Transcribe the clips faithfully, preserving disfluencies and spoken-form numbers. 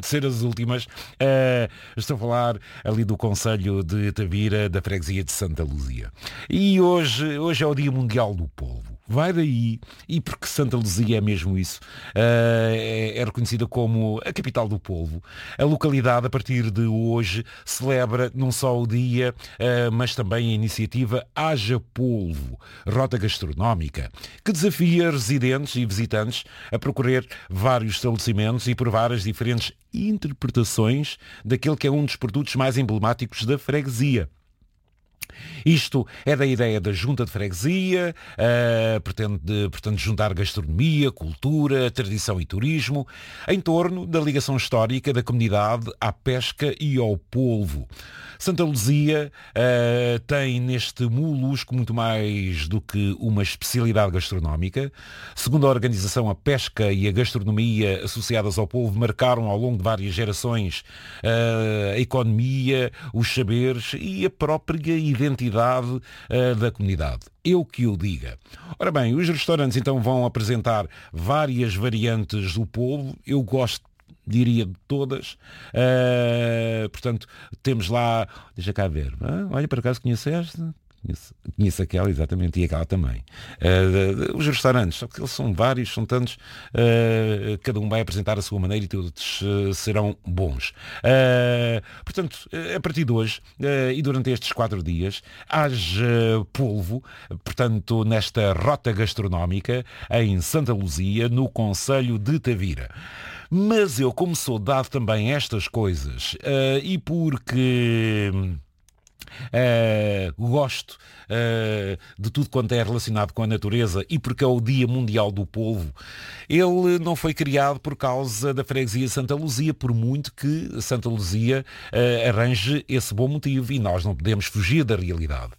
ser as últimas. Uh, estou a falar ali do concelho de Tavira, da freguesia de Santa Luzia. E hoje, hoje é o Dia Mundial do Polvo. Vai daí, e porque Santa Luzia é mesmo isso, uh, é, é reconhecida como a capital do polvo. A localidade, a partir de hoje, celebra não só o dia, uh, mas também a iniciativa Haja Polvo, rota gastronómica, que desafia residentes e visitantes a percorrer vários estabelecimentos e provar as diferentes interpretações daquele que é um dos produtos mais emblemáticos da freguesia. Isto é da ideia da Junta de Freguesia, uh, pretende, pretende juntar gastronomia, cultura, tradição e turismo, em torno da ligação histórica da comunidade à pesca e ao polvo. Santa Luzia uh, tem neste molusco muito mais do que uma especialidade gastronómica. Segundo a organização, a pesca e a gastronomia associadas ao polvo marcaram ao longo de várias gerações uh, a economia, os saberes e a própria identidade uh, da comunidade. Eu que o diga. Ora bem, os restaurantes então vão apresentar várias variantes do polvo. Eu gosto, diria, de todas. Uh, portanto, temos lá... Deixa cá ver. Ah, olha, por acaso conheceste? Conheço, conheço aquela, exatamente, e aquela também. Uh, os restaurantes, só que eles são vários, são tantos, uh, cada um vai apresentar a sua maneira e todos uh, serão bons. Uh, portanto, a partir de hoje uh, e durante estes quatro dias, haja polvo, portanto, nesta rota gastronómica em Santa Luzia, no concelho de Tavira. Mas eu, como sou dado também a estas coisas, uh, e porque... Uh, gosto uh, de tudo quanto é relacionado com a natureza e porque é o Dia Mundial do Polvo, ele não foi criado por causa da freguesia Santa Luzia, por muito que Santa Luzia uh, arranje esse bom motivo, e nós não podemos fugir da realidade.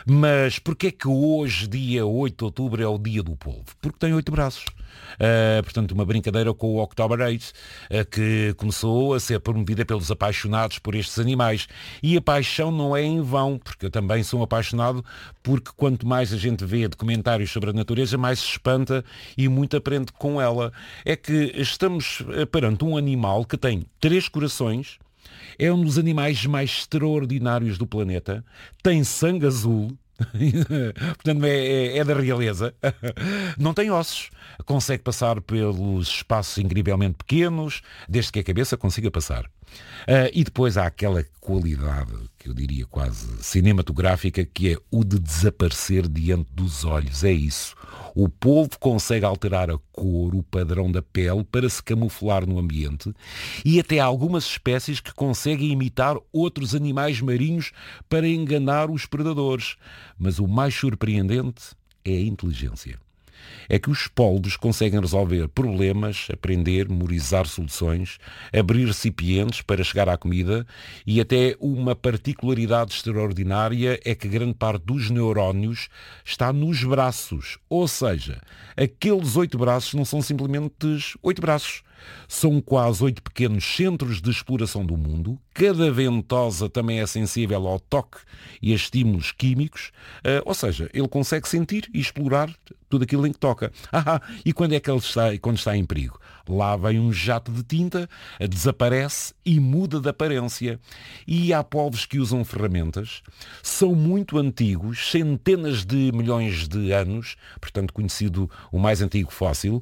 Mas porquê é que hoje, dia oito de outubro, é o Dia do Polvo? Porque tem oito braços. Uh, portanto, uma brincadeira com o October eight, uh, que começou a ser promovida pelos apaixonados por estes animais. E a paixão não é em vão, porque eu também sou apaixonado, porque quanto mais a gente vê documentários sobre a natureza, mais se espanta e muito aprende com ela. É que estamos perante um animal que tem três corações, é um dos animais mais extraordinários do planeta, tem sangue azul, portanto é, é, é da realeza, não tem ossos, consegue passar pelos espaços incrivelmente pequenos, desde que a cabeça consiga passar. Uh, e depois há aquela qualidade, que eu diria quase cinematográfica, que é o de desaparecer diante dos olhos. É isso. O polvo consegue alterar a cor, o padrão da pele para se camuflar no ambiente, e até há algumas espécies que conseguem imitar outros animais marinhos para enganar os predadores. Mas o mais surpreendente é a inteligência. É que os polvos conseguem resolver problemas, aprender, memorizar soluções, abrir recipientes para chegar à comida, e até uma particularidade extraordinária é que grande parte dos neurónios está nos braços. Ou seja, aqueles oito braços não são simplesmente oito braços. São quase oito pequenos centros de exploração do mundo. Cada ventosa também é sensível ao toque e a estímulos químicos. Uh, ou seja, ele consegue sentir e explorar tudo aquilo em que toca. Ah, e quando é que ele está, quando está em perigo? Lá vem um jato de tinta, desaparece e muda de aparência. E há povos que usam ferramentas, são muito antigos, centenas de milhões de anos, portanto conhecido o mais antigo fóssil,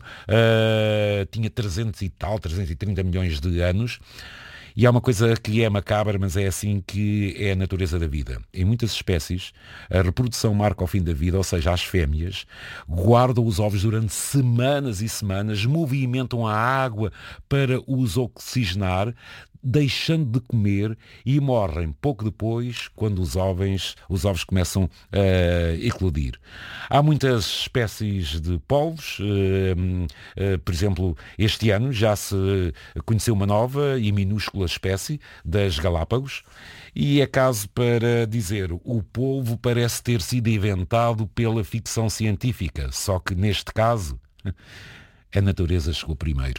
uh, tinha trezentos e tal, trezentos e trinta milhões de anos. E há uma coisa que é macabra, mas é assim que é a natureza da vida. Em muitas espécies, a reprodução marca o fim da vida, ou seja, as fêmeas guardam os ovos durante semanas e semanas, movimentam a água para os oxigenar, deixando de comer, e morrem pouco depois, quando os ovos, os ovos começam a eclodir. Há muitas espécies de polvos, por exemplo, este ano já se conheceu uma nova e minúscula espécie das Galápagos, e é caso para dizer, o polvo parece ter sido inventado pela ficção científica, só que neste caso, a natureza chegou primeiro.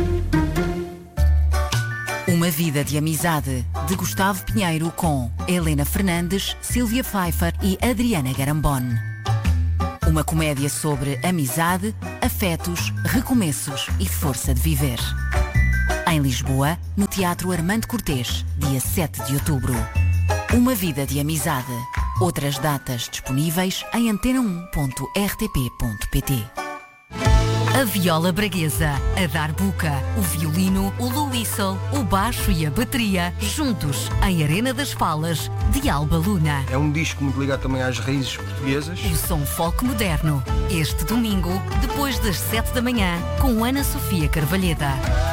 Uma vida de amizade, de Gustavo Pinheiro, com Helena Fernandes, Sílvia Pfeiffer e Adriana Garambone. Uma comédia sobre amizade, afetos, recomeços e força de viver. Em Lisboa, no Teatro Armando Cortês, dia sete de outubro. Uma vida de amizade. Outras datas disponíveis em antena um ponto r t p ponto p t. A viola braguesa, a darbuca, o violino, o luísol, o baixo e a bateria, juntos em Arena das Falas, de Alba Luna. É um disco muito ligado também às raízes portuguesas. O som folk moderno, este domingo, depois das sete da manhã, com Ana Sofia Carvalheda.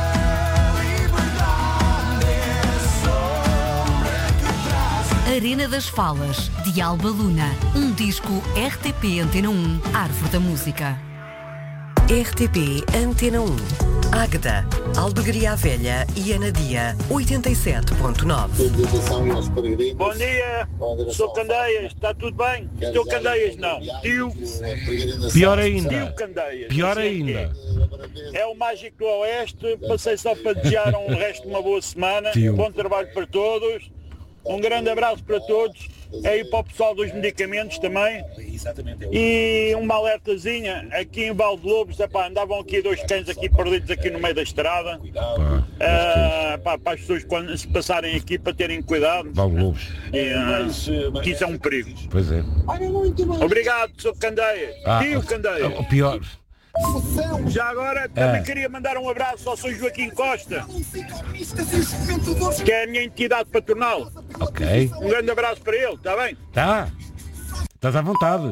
Arena das Falas, de Alba Luna. Um disco R T P Antena um, Árvore da Música. R T P Antena um. Águeda, Albergaria à Velha e Anadia, oitenta e sete ponto nove. Bom dia, sou Candeias, está tudo bem? Estou Candeias, não. Tio. Pior ainda. Tio Candeias. Pior Assim é ainda. que É É o Mágico do Oeste, passei só para desejar um resto de uma boa semana, Tio. bom trabalho para todos, um grande abraço para todos, aí para o pessoal dos medicamentos também. E uma alertazinha, aqui em Valdelobos, epá, andavam aqui dois cães aqui perdidos aqui no meio da estrada. Ah, pá, para as pessoas quando se passarem aqui para terem cuidado. Valdelobos. E, ah, que isso é um perigo. Pois é. Obrigado, sou Candeias. Ah, Tio Candeias. o pior. Já agora também Ah. queria mandar um abraço ao Sr. Joaquim Costa, que é a minha entidade patronal. Ok. Um grande abraço para ele, está bem? Tá. Estás à vontade.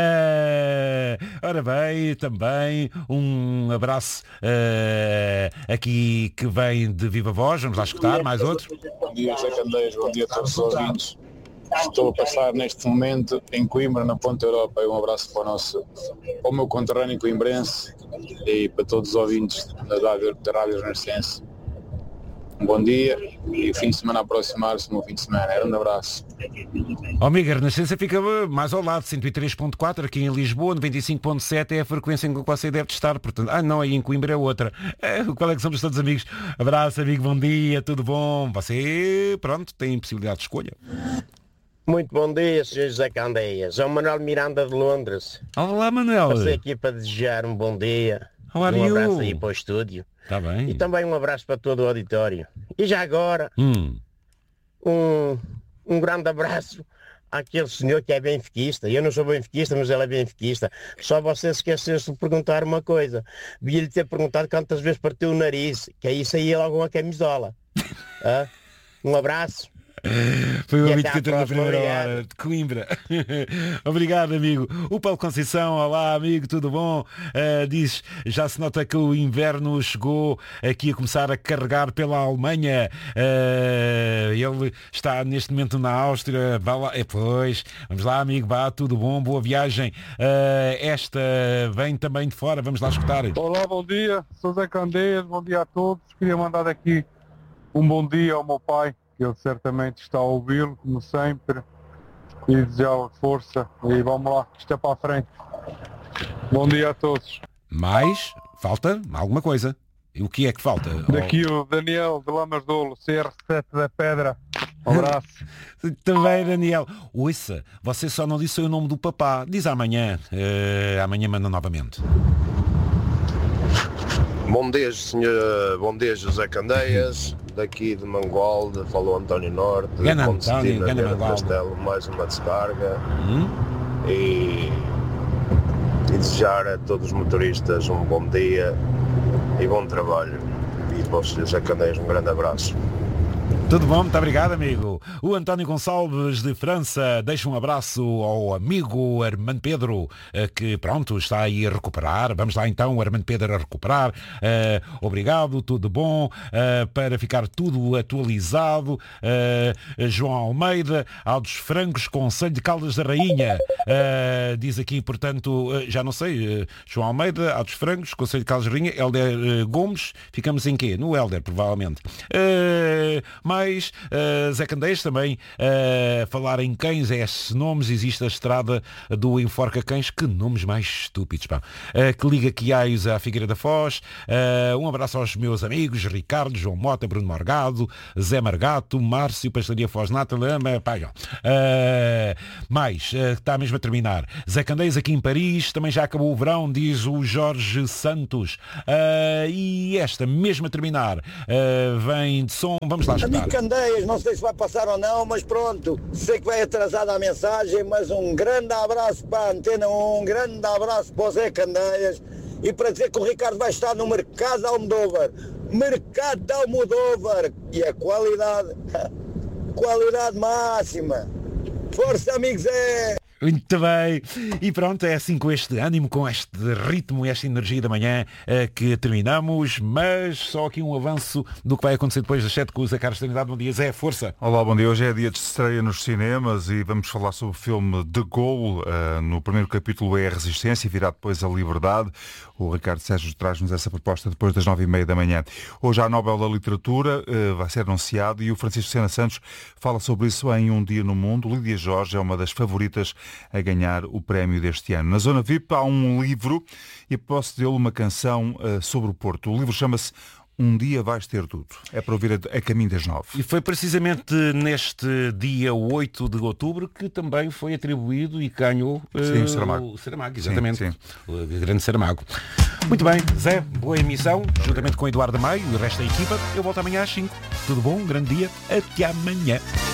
Eh, ora bem, também um abraço eh, aqui que vem de Viva Voz. Vamos lá escutar mais outro. Bom dia, José Candeias, bom dia a todos os ouvintes. Estou a passar neste momento em Coimbra, na Ponte Europa, e um abraço para o nosso, para o meu conterrâneo coimbrense e para todos os ouvintes da Rádio, da Rádio Renascença. Um bom dia e o fim de semana a aproximar-se, o meu fim de semana. Era um abraço. Ó, amiga, a Renascença fica mais ao lado, cento e três ponto quatro, aqui em Lisboa, noventa e cinco ponto sete é a frequência em que você deve estar. Portanto, ah, não, aí em Coimbra é outra. É, qual é que somos todos amigos? Abraço, amigo, bom dia, tudo bom? Você, pronto, tem possibilidade de escolha. Muito bom dia, senhor José Candeias. É o Manuel Miranda de Londres. Olá, Manuel. Passei aqui para desejar um bom dia. How are um you? abraço aí para o estúdio. Está bem. E também um abraço para todo o auditório. E já agora, Hum. um, um grande abraço àquele senhor que é benfiquista. Eu não sou benfiquista, mas ele é benfiquista. Só você esqueceu-se de perguntar uma coisa. Devia-lhe ter perguntado quantas vezes partiu o nariz, que aí saía logo uma camisola. Ah? Um abraço. Foi o E ouvinte até que à entrou na próxima, primeira obrigado. hora de Coimbra. Obrigado, amigo. O Paulo Conceição, olá, amigo, tudo bom? Uh, diz, já se nota que o inverno chegou aqui a começar a carregar pela Alemanha. Uh, ele está neste momento na Áustria. Vá lá. É, pois, vamos lá, amigo, vá, tudo bom, boa viagem. Uh, esta vem também de fora, vamos lá escutar. Olá, bom dia, sou Zé Candeias, bom dia a todos. Queria mandar aqui um bom dia ao meu pai, que ele certamente está a ouvi-lo, como sempre, e desejar força. E vamos lá, isto é para a frente. Bom dia a todos. Mais? Falta alguma coisa. E o que é que falta? Daqui o Daniel de Lamasdolo, C R sete da Pedra. Um abraço. Também, Daniel. Ouça, você só não disse o nome do papá. Diz amanhã. Uh, amanhã manda novamente. Bom dia, senhor, bom dia, José Candeias, daqui de Mangualde, falou António Norte, Gana Ponte António, Sedina, gana Vieira do Mangualde. Castelo, mais uma descarga Hum? e, e desejar a todos os motoristas um bom dia e bom trabalho. E para o senhor José Candeias um grande abraço. Tudo bom? Muito obrigado, amigo. O António Gonçalves de França deixa um abraço ao amigo Armando Pedro, eh, que pronto, está aí a recuperar. Vamos lá então, o Armando Pedro a recuperar. Eh, obrigado, tudo bom. Eh, para ficar tudo atualizado, eh, João Almeida, Aldos Francos, Conselho de Caldas da Rainha. Eh, diz aqui, portanto, eh, já não sei, eh, João Almeida, Aldos Francos, Conselho de Caldas da Rainha, Hélder eh, Gomes, ficamos em quê? No Hélder, provavelmente. Eh, mais uh, Zé Candeias também a uh, falar em cães, é esses nomes, existe a estrada do Enforca Cães, que nomes mais estúpidos, pá. Uh, que liga Quiaios à Figueira da Foz. Uh, um abraço aos meus amigos, Ricardo, João Mota, Bruno Morgado, Zé Margato, Márcio, Pastelaria Foz Nata, pá, uh, mais, uh, está mesmo a terminar. Zé Candeias aqui em Paris, também já acabou o verão, diz o Jorge Santos. Uh, e esta, mesmo a terminar, uh, vem de som, vamos lá escutar. Amigo Candeias, não sei se vai passar ou não, mas pronto, sei que vai atrasada a mensagem, mas um grande abraço para a Antena um, um grande abraço para o Zé Candeias e para dizer que o Ricardo vai estar no Mercado de Almodóvar. Mercado de Almodóvar e a qualidade, qualidade máxima. Força, amigos, é... Muito bem. E pronto, é assim com este ânimo, com este ritmo, esta energia da manhã uh, que terminamos, mas só aqui um avanço do que vai acontecer depois das sete com o Zé Carlos Trindade. Bom dia, Zé, força. Olá, bom dia. Hoje é dia de estreia nos cinemas e vamos falar sobre o filme De Gaulle. Uh, no primeiro capítulo é a resistência e virá depois a liberdade. O Ricardo Sérgio traz-nos essa proposta depois das nove e meia da manhã. Hoje há a Nobel da Literatura, uh, vai ser anunciado e o Francisco Sena Santos fala sobre isso em Um Dia no Mundo. Lídia Jorge é uma das favoritas a ganhar o prémio deste ano. Na Zona V I P há um livro e posso dele uma canção uh, sobre o Porto. O livro chama-se Um Dia Vais Ter Tudo. É para ouvir a, a caminho das nove. E foi precisamente neste dia oito de outubro que também foi atribuído e ganhou uh, sim, o Saramago. O Saramago, exatamente. Sim, sim. O grande Saramago. Muito bem, Zé, boa emissão, juntamente com o Eduardo Maio e o resto da equipa. Eu volto amanhã às cinco. Tudo bom? Um grande dia. Até amanhã.